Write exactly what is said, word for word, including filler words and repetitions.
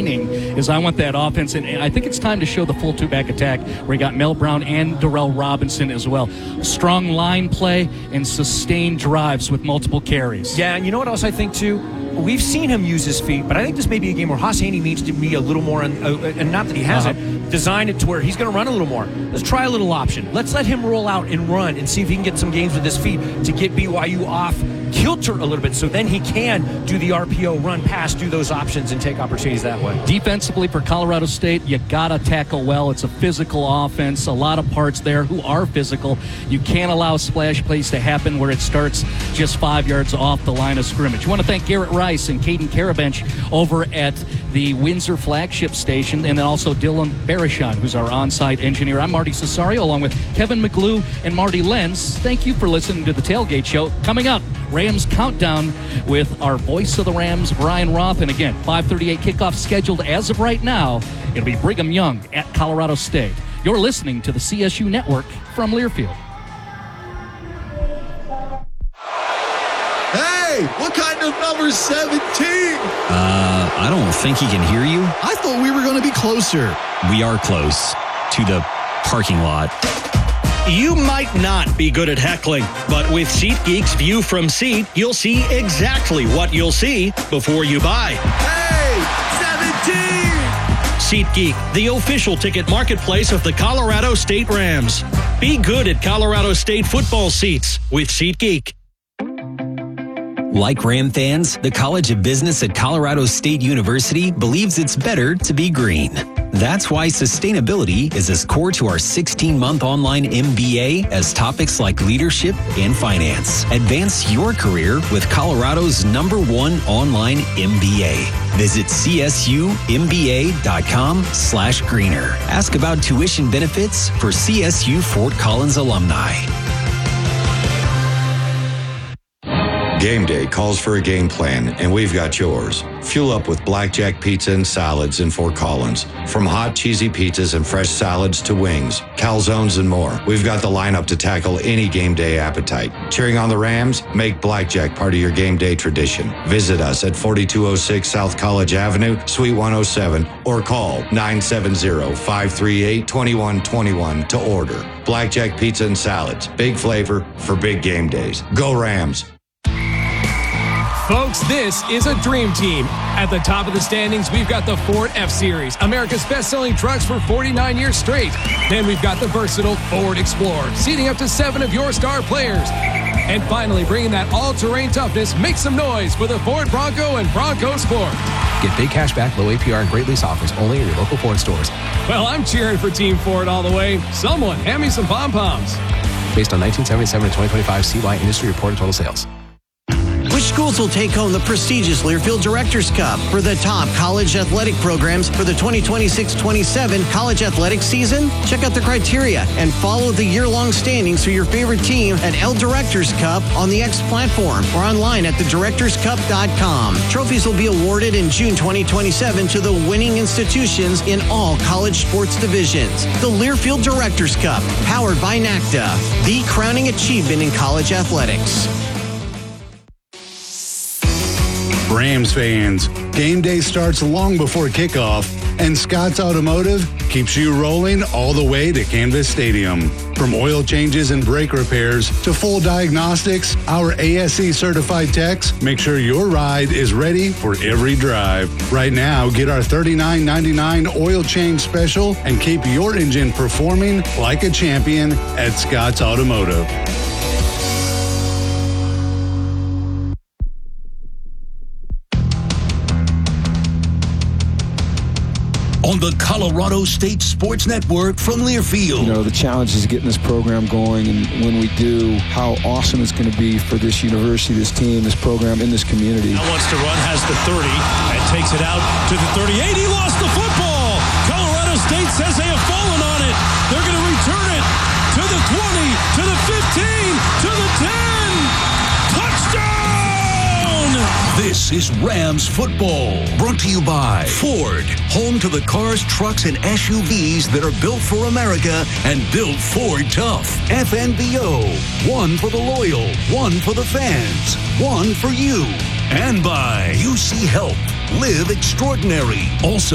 leaning is I want that offense, and I think it's time to show the full two-back attack where you got Mel Brown and Darrell Robinson as well. Strong line play and sustained drives with multiple carries. Yeah, and you know what else I think, too? We've seen him use his feet, but I think this may be a game where Haas Haney needs to be a little more, uh, and not that he hasn't, uh-huh. designed it to where he's going to run a little more. Let's try a little option. Let's let him roll out and run and see if he can get some games with his feet to get B Y U off kilter a little bit, so then he can do the R P O, run pass, do those options, and take opportunities that way. Defensively for Colorado State, you got to tackle well. It's a physical offense. A lot of parts there who are physical. You can't allow splash plays to happen where it starts just five yards off the line of scrimmage. I want to thank Garrett Rice and Caden Carabench over at the Windsor flagship station, and then also Dylan Barishon, who's our on-site engineer. I'm Marty Cesario, along with Kevin McGlue and Marty Lenz. Thank you for listening to the Tailgate Show. Coming up, Rams Countdown with our voice of the Rams, Brian Roth. And again, five thirty-eight kickoff scheduled as of right now. It'll be Brigham Young at Colorado State. You're listening to the C S U Network from Learfield. Hey, what kind of number seventeen? Uh, I don't think he can hear you. I thought we were going to be closer. We are close to the parking lot. You might not be good at heckling, but with SeatGeek's View from Seat, you'll see exactly what you'll see before you buy. Hey, seventeen! SeatGeek, the official ticket marketplace of the Colorado State Rams. Be good at Colorado State football seats with SeatGeek. Like Ram fans, the College of Business at Colorado State University believes it's better to be green. That's why sustainability is as core to our sixteen-month online M B A as topics like leadership and finance. Advance your career with Colorado's number one online M B A. Visit csumba.com slash greener. Ask about tuition benefits for C S U Fort Collins alumni. Game day calls for a game plan, and we've got yours. Fuel up with Blackjack Pizza and Salads in Fort Collins. From hot, cheesy pizzas and fresh salads to wings, calzones, and more, we've got the lineup to tackle any game day appetite. Cheering on the Rams? Make Blackjack part of your game day tradition. Visit us at forty-two oh six South College Avenue, Suite one oh seven, or call nine seven zero, five three eight, two one two one to order. Blackjack Pizza and Salads. Big flavor for big game days. Go Rams! Folks, this is a dream team. At the top of the standings, we've got the Ford F-Series, America's best-selling trucks for forty-nine years straight. Then we've got the versatile Ford Explorer, seating up to seven of your star players. And finally, bringing that all-terrain toughness, make some noise for the Ford Bronco and Bronco Sport. Get big cash back, low A P R, and great lease offers only in your local Ford stores. Well, I'm cheering for Team Ford all the way. Someone, hand me some pom-poms. Based on nineteen seventy-seven to twenty twenty-five C Y industry reported total sales. Which schools will take home the prestigious Learfield Directors Cup for the top college athletic programs for the twenty twenty-six twenty-seven college athletics season? Check out the criteria and follow the year-long standings for your favorite team at L Directors Cup on the X platform or online at the directors cup dot com. Trophies will be awarded in June twenty twenty-seven to the winning institutions in all college sports divisions. The Learfield Directors Cup, powered by NACDA, the crowning achievement in college athletics. Rams fans, game day starts long before kickoff, and Scott's Automotive keeps you rolling all the way to Canvas Stadium. From oil changes and brake repairs to full diagnostics, our A S E certified techs make sure your ride is ready for every drive. Right now, get our thirty-nine ninety-nine oil change special and keep your engine performing like a champion at Scott's Automotive. On the Colorado State Sports Network from Learfield. You know, the challenge is getting this program going, and when we do, how awesome it's going to be for this university, this team, this program, and this community. Now wants to run, has the thirty, and takes it out to the thirty-eight. He lost the football. Colorado State says they have fallen on it. They're going to return it to the twenty, to the fifteen, to the ten. Touchdown! This is Rams football, brought to you by Ford, home to the cars, trucks, and S U Vs that are built for America and built Ford tough. F N B O, one for the loyal, one for the fans, one for you. And by U C Health, live extraordinary. Also